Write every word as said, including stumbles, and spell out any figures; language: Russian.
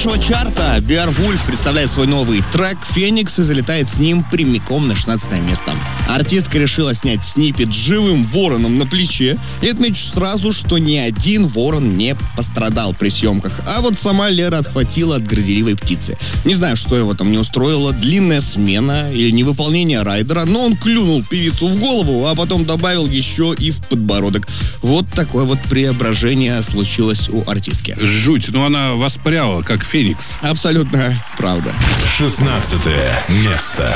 нашего чарта Беовульф представляет свой новый трек «Феникс» и залетает с ним прямиком на шестнадцатое место. Артистка решила снять сниппет с живым вороном на плече. И отмечу сразу, что ни один ворон не пострадал при съемках. А вот сама Лера отхватила от горделивой птицы. Не знаю, что его там не устроило, длинная смена или невыполнение райдера, но он клюнул певицу в голову, а потом добавил еще и в подбородок. Вот такое вот преображение случилось у артистки. Жуть, но она воспряла, как феникс. Абсолютно правда. шестнадцатое место.